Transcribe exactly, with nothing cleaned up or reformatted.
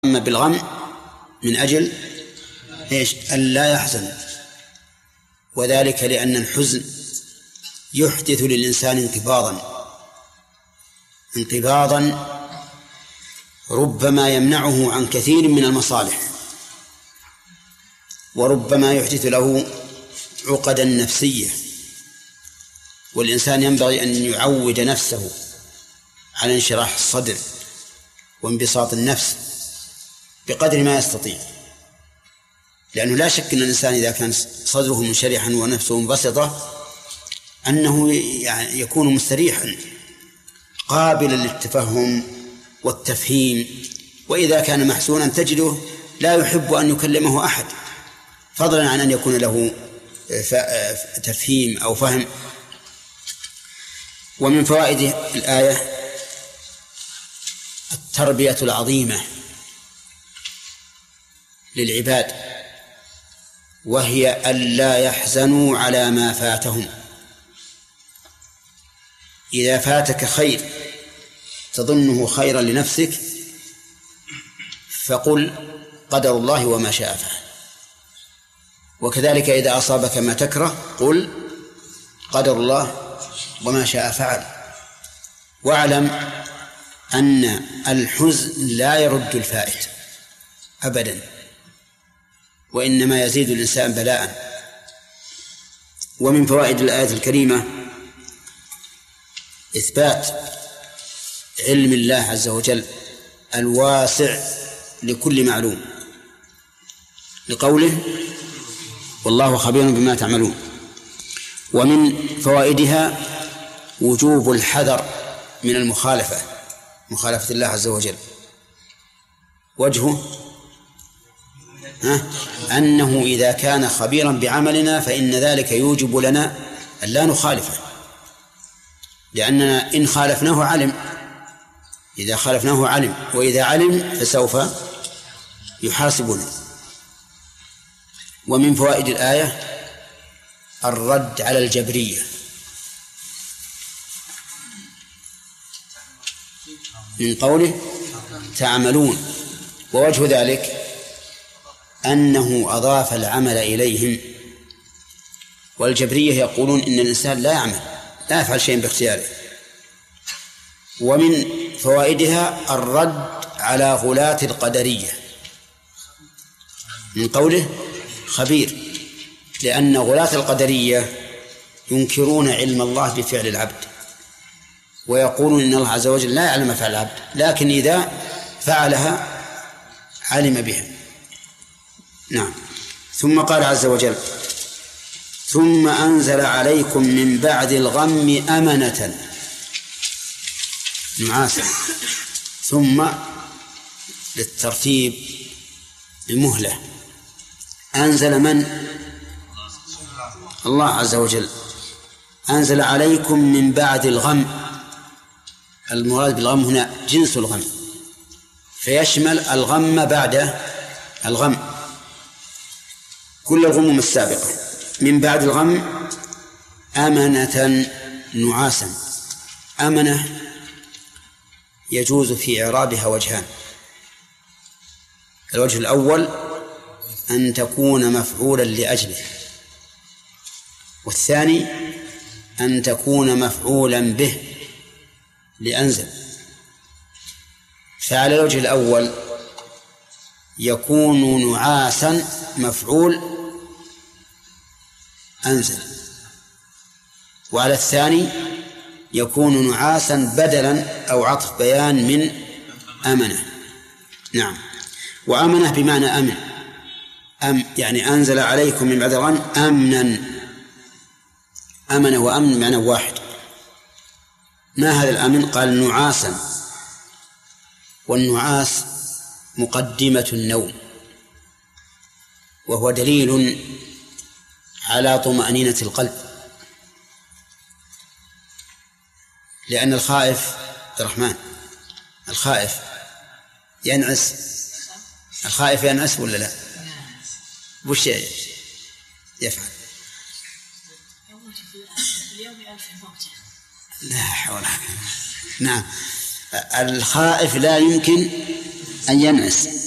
أما بالغم من أجل إيش؟ ألا يحزن، وذلك لأن الحزن يحدث للإنسان انقباضا انقباضا ربما يمنعه عن كثير من المصالح، وربما يحدث له عقدا نفسية. والإنسان ينبغي أن يعود نفسه على انشراح الصدر وانبساط النفس بقدر ما يستطيع، لأنه لا شك أن الإنسان إذا كان صدره منشرحا ونفسه منبسطة أنه يكون مستريحا قابلا للتفهم والتفهيم، وإذا كان محزونا تجده لا يحب أن يكلمه أحد، فضلا عن أن يكون له تفهيم أو فهم. ومن فوائد الآية التربية العظيمة للعباد، وهي ألا يحزنوا على ما فاتهم. إذا فاتك خير تظنه خيرا لنفسك فقل قدر الله وما شاء فعل، وكذلك إذا أصابك ما تكره قل قدر الله وما شاء فعل. واعلم أن الحزن لا يرد الفائت أبدا، وإنما يزيد الإنسان بلاء. ومن فوائد الآية الكريمة إثبات علم الله عز وجل الواسع لكل معلوم، لقوله والله خبير بما تعملون. ومن فوائدها وجوب الحذر من المخالفة مخالفة الله عز وجل. وجهه ها؟ أنه إذا كان خبيرا بعملنا فإن ذلك يوجب لنا أن لا نخالفه، لأننا إن خالفناه علم، إذا خالفناه علم، وإذا علم فسوف يحاسبنا. ومن فوائد الآية الرد على الجبرية من قوله تعملون، ووجه ذلك أنه أضاف العمل إليهم، والجبرية يقولون إن الإنسان لا يعمل لا يفعل شيء باختياره. ومن فوائدها الرد على غلاة القدرية من قوله خبير، لأن غلاة القدرية ينكرون علم الله بفعل العبد، ويقولون إن الله عز وجل لا يعلم فعل العبد، لكن إذا فعلها علم بها. نعم. ثم قال عز وجل ثم أنزل عليكم من بعد الغم أمنة نعاسا، ثم للترتيب بمهلة. أنزل من؟ الله عز وجل. أنزل عليكم من بعد الغم، المراد بالغم هنا جنس الغم، فيشمل الغم بعد الغم، كل الغموم السابقة. من بعد الغم أمنة نعاسا. أمنة يجوز في إعرابها وجهان: الوجه الأول أن تكون مفعولا لأجله، والثاني أن تكون مفعولا به لأنزل. فعلى الوجه الأول يكون نعاسا مفعول أنزل، وعلى الثاني يكون نعاسا بدلا أو عطف بيان من أمنة. نعم. وأمنة بمعنى أمن، أم يعني أنزل عليكم من بعد الغم أمنا. أمن وأمن معنى واحد. ما هذا الأمن؟ قال نعاسا، والنعاس مقدمة النوم، وهو دليل على طمأنينة القلب، لأن الخائف عبد الرحمن الخائف ينعس. الخائف ينعس ولا لا؟ وش يفعل؟ لا حول. نعم. الخائف لا يمكن أن ينعس،